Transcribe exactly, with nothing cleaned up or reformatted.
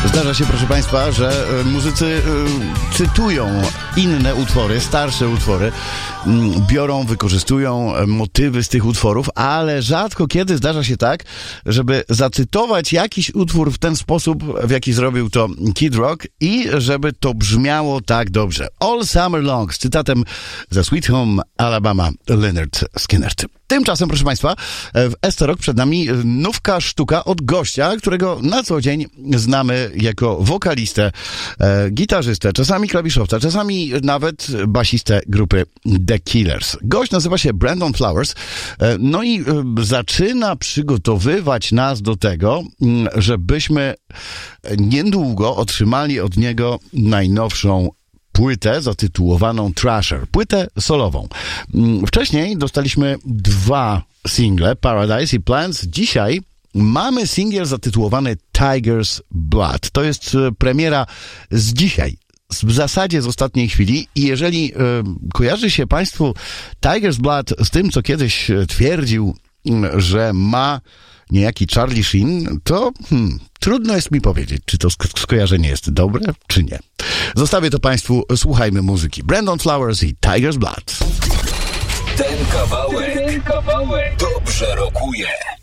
Zdarza się, proszę Państwa, że muzycy y, cytują inne utwory, starsze utwory, y, biorą, wykorzystują motywy z tych utworów, ale rzadko kiedy zdarza się tak, żeby zacytować jakiś utwór w ten sposób, w jaki zrobił to Kid Rock i żeby to brzmiało tak dobrze. All Summer Long z cytatem ze Sweet Home Alabama, Lynyrd Skynyrd. Tymczasem, proszę Państwa, w S T Rock przed nami nówka sztuka od gościa, którego na co dzień znamy jako wokalistę, e, gitarzystę, czasami klawiszowca, czasami nawet basistę grupy The Killers. Gość nazywa się Brandon Flowers, e, no i e, zaczyna przygotowywać nas do tego, m, żebyśmy niedługo otrzymali od niego najnowszą płytę zatytułowaną Thrasher, płytę solową. Wcześniej dostaliśmy dwa single, Paradise i Plans. Dzisiaj mamy singiel zatytułowany Tiger's Blood. To jest premiera z dzisiaj, w zasadzie z ostatniej chwili i jeżeli e, kojarzy się Państwu Tiger's Blood z tym, co kiedyś twierdził, że ma niejaki Charlie Sheen, to hmm, trudno jest mi powiedzieć, czy to sk- skojarzenie jest dobre, czy nie. Zostawię to Państwu, słuchajmy muzyki. Brandon Flowers i Tiger's Blood. Ten kawałek, ten kawałek dobrze rokuje.